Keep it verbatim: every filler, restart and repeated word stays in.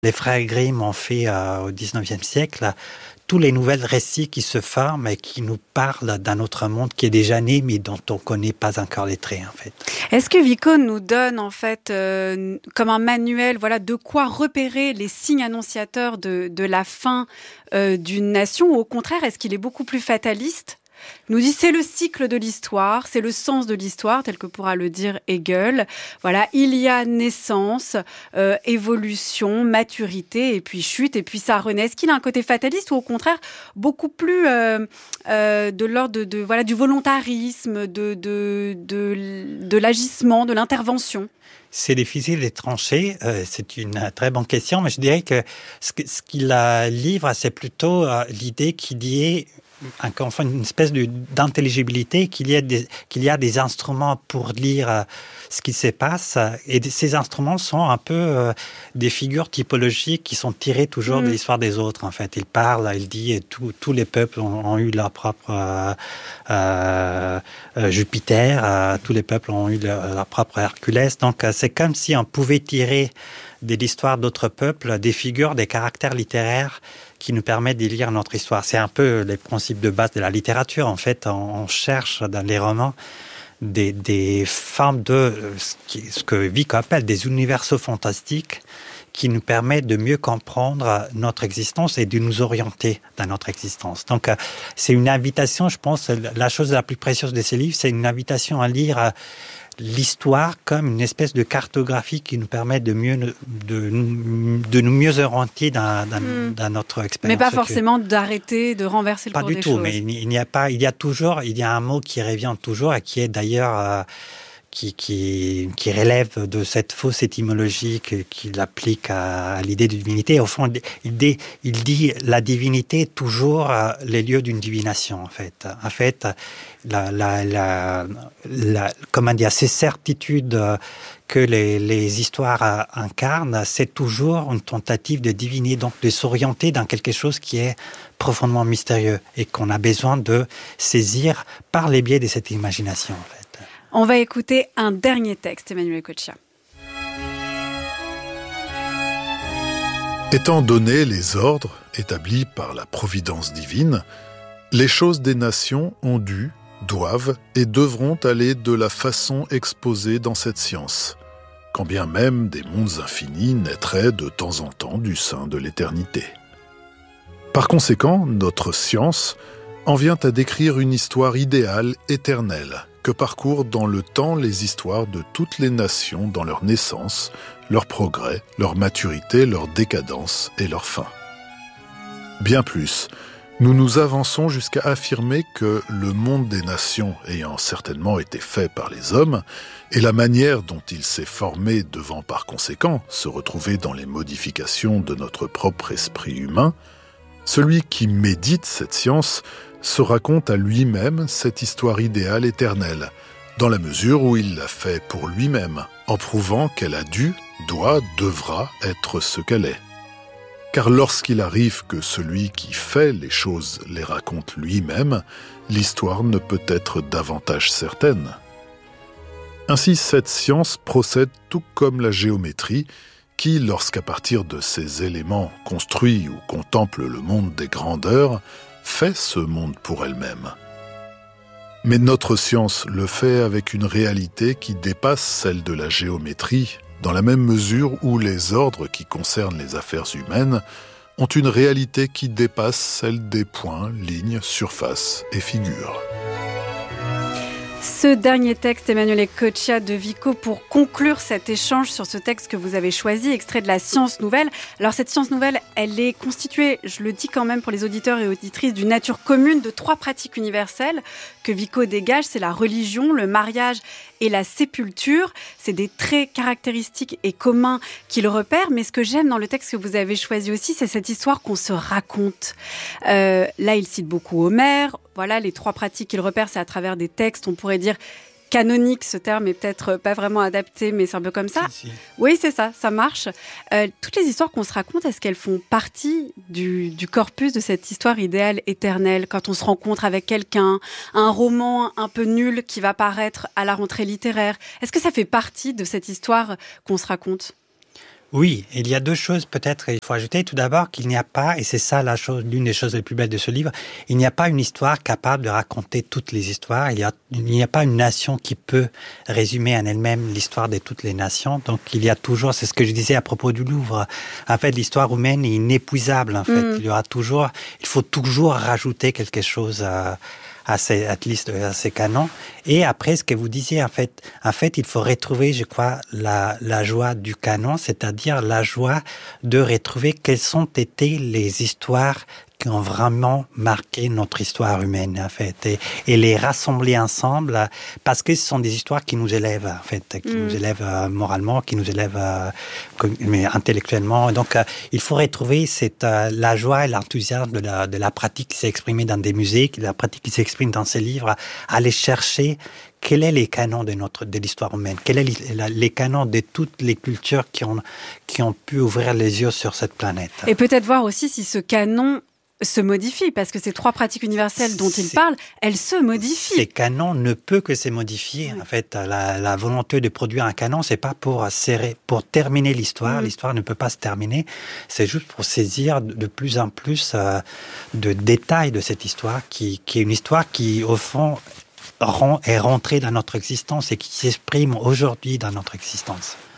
Les frères Grimm ont fait euh, au dix-neuvième siècle tous les nouvelles récits qui se forment et qui nous parlent d'un autre monde qui est déjà né mais dont on ne connaît pas encore les traits en fait. Est-ce que Vico nous donne en fait euh, comme un manuel, voilà, de quoi repérer les signes annonciateurs de, de la fin euh, d'une nation, ou au contraire, est-ce qu'il est beaucoup plus fataliste ? Il nous dit c'est le cycle de l'histoire, c'est le sens de l'histoire, tel que pourra le dire Hegel. Voilà, il y a naissance, euh, évolution, maturité, et puis chute, et puis ça renaît. Est-ce qu'il a un côté fataliste ou au contraire beaucoup plus euh, euh, de l'ordre de, de voilà du volontarisme, de de de, de l'agissement, de l'intervention? C'est difficile de trancher, euh, c'est une très bonne question, mais je dirais que ce, que, ce qu'il livre, c'est plutôt euh, l'idée qu'il y ait encore enfin, une espèce de, d'intelligibilité, qu'il y, a des, qu'il y a des instruments pour lire euh, ce qui se passe, et ces instruments sont un peu euh, des figures typologiques qui sont tirées toujours mmh. de l'histoire des autres, en fait. Il parle, il dit, et tout, tous les peuples ont, ont eu leur propre euh, euh, Jupiter, euh, tous les peuples ont eu leur, leur propre Herculès, donc euh, c'est comme si on pouvait tirer de l'histoire d'autres peuples des figures, des caractères littéraires qui nous permettent de lire notre histoire. C'est un peu les principes de base de la littérature. En fait, on cherche dans les romans des, des formes de ce, qui, ce que Vico appelle des universaux fantastiques qui nous permettent de mieux comprendre notre existence et de nous orienter dans notre existence. Donc, c'est une invitation, je pense, la chose la plus précieuse de ces livres, c'est une invitation à lire l'histoire comme une espèce de cartographie qui nous permet de mieux de, de nous mieux orienter dans, dans, mmh. dans notre expérience. Mais pas forcément d'arrêter, de renverser le pas cours des des tout, choses. Mais il n'y a pas, il y a toujours, il y a un mot qui revient toujours et qui est d'ailleurs euh, qui, qui, qui relève de cette fausse étymologie qu'il applique à, à l'idée de divinité. Au fond, il dit, il dit la divinité est toujours euh, les lieux d'une divination, en fait. En fait, la, la, la, la, comment dire, ces certitudes que les, les histoires incarnent, c'est toujours une tentative de diviner, donc de s'orienter dans quelque chose qui est profondément mystérieux et qu'on a besoin de saisir par les biais de cette imagination, en fait. On va écouter un dernier texte, Emmanuel Coccia. Étant donné les ordres établis par la providence divine, les choses des nations ont dû, doivent et devront aller de la façon exposée dans cette science, quand bien même des mondes infinis naîtraient de temps en temps du sein de l'éternité. Par conséquent, notre science en vient à décrire une histoire idéale, éternelle, que parcourent dans le temps les histoires de toutes les nations dans leur naissance, leur progrès, leur maturité, leur décadence et leur fin. Bien plus, nous nous avançons jusqu'à affirmer que le monde des nations ayant certainement été fait par les hommes, et la manière dont il s'est formé devant par conséquent se retrouver dans les modifications de notre propre esprit humain, celui qui médite cette science se raconte à lui-même cette histoire idéale éternelle, dans la mesure où il l'a fait pour lui-même, en prouvant qu'elle a dû, doit, devra être ce qu'elle est. Car lorsqu'il arrive que celui qui fait les choses les raconte lui-même, l'histoire ne peut être davantage certaine. Ainsi, cette science procède tout comme la géométrie, qui, lorsqu'à partir de ces éléments construit ou contemple le monde des grandeurs, fait ce monde pour elle-même. Mais notre science le fait avec une réalité qui dépasse celle de la géométrie, dans la même mesure où les ordres qui concernent les affaires humaines ont une réalité qui dépasse celle des points, lignes, surfaces et figures. Ce dernier texte, Emmanuel Coccia de Vico, pour conclure cet échange sur ce texte que vous avez choisi, extrait de la Science Nouvelle. Alors cette Science Nouvelle, elle est constituée, je le dis quand même pour les auditeurs et auditrices, d'une nature commune de trois pratiques universelles que Vico dégage, c'est la religion, le mariage et la sépulture. C'est des traits caractéristiques et communs qu'il repère, mais ce que j'aime dans le texte que vous avez choisi aussi, c'est cette histoire qu'on se raconte. Euh, là, il cite beaucoup Homère. Voilà, les trois pratiques qu'il repère, c'est à travers des textes, on pourrait dire canonique, ce terme est peut-être pas vraiment adapté, mais c'est un peu comme ça. Si, si. Oui, c'est ça, ça marche. Euh, toutes les histoires qu'on se raconte, est-ce qu'elles font partie du, du corpus de cette histoire idéale éternelle? Quand on se rencontre avec quelqu'un, un roman un peu nul qui va paraître à la rentrée littéraire, est-ce que ça fait partie de cette histoire qu'on se raconte? Oui, il y a deux choses peut-être il faut ajouter. Tout d'abord qu'il n'y a pas, et c'est ça la chose, l'une des choses les plus belles de ce livre, il n'y a pas une histoire capable de raconter toutes les histoires. Il y a, il n'y a pas une nation qui peut résumer en elle-même l'histoire de toutes les nations. Donc il y a toujours, c'est ce que je disais à propos du Louvre. En fait, l'histoire humaine est inépuisable. En fait, mmh. il y aura toujours, il faut toujours rajouter quelque chose à à ces, à ces canons. Et après, ce que vous disiez, en fait, en fait, il faut retrouver, je crois, la, la joie du canon, c'est-à-dire la joie de retrouver quelles ont été les histoires qui ont vraiment marqué notre histoire humaine, en fait, et, et les rassembler ensemble, parce que ce sont des histoires qui nous élèvent, en fait, qui mmh. nous élèvent euh, moralement, qui nous élèvent euh, mais intellectuellement. Donc, euh, il faut retrouver cette, euh, la joie et l'enthousiasme de la, de la pratique qui s'est exprimée dans des musées, la pratique qui s'exprime dans ces livres, aller chercher quels sont les canons de, notre, de l'histoire humaine, quels sont les, les canons de toutes les cultures qui ont, qui ont pu ouvrir les yeux sur cette planète. Et peut-être voir aussi si ce canon se modifie, parce que ces trois pratiques universelles dont il parle, elles se modifient. Ces canons ne peuvent que se modifier. Oui. En fait, la, la volonté de produire un canon, c'est pas pour serrer, pour terminer l'histoire. Mmh. L'histoire ne peut pas se terminer. C'est juste pour saisir de plus en plus euh, de détails de cette histoire, qui, qui est une histoire qui, au fond, est rentrée dans notre existence et qui s'exprime aujourd'hui dans notre existence.